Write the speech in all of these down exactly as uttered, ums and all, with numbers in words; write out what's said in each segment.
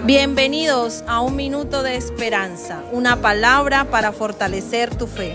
Bienvenidos a Un Minuto de Esperanza, una palabra para fortalecer tu fe.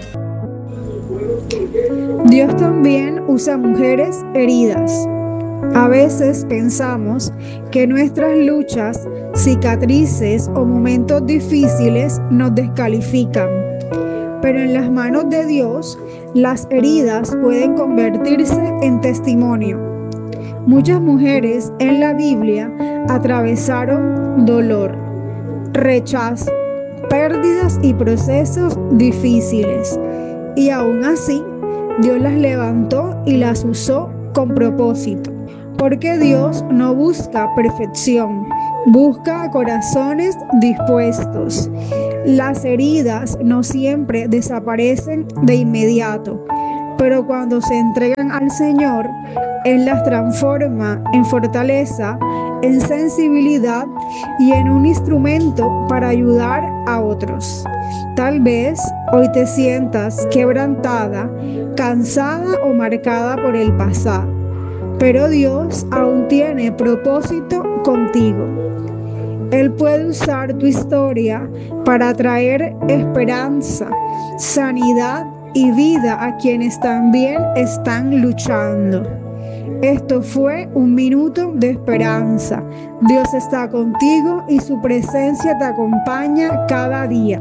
Dios también usa mujeres heridas. A veces pensamos que nuestras luchas, cicatrices o momentos difíciles nos descalifican. Pero en las manos de Dios, las heridas pueden convertirse en testimonio. Muchas mujeres en la Biblia atravesaron dolor, rechazo, pérdidas y procesos difíciles. Y aún así, Dios las levantó y las usó con propósito. Porque Dios no busca perfección, busca corazones dispuestos. Las heridas no siempre desaparecen de inmediato, pero cuando se entregan al Señor, Él las transforma en fortaleza, en sensibilidad y en un instrumento para ayudar a otros. Tal vez hoy te sientas quebrantada, cansada o marcada por el pasado, pero Dios aún tiene propósito contigo. Él puede usar tu historia para traer esperanza, sanidad y vida a quienes también están luchando. Esto fue Un Minuto de Esperanza. Dios está contigo y su presencia te acompaña cada día.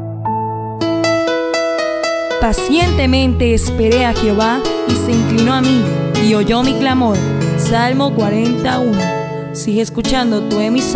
Pacientemente esperé a Jehová y se inclinó a mí y oyó mi clamor. Salmo cuarenta y uno. Sigue escuchando tu emisora.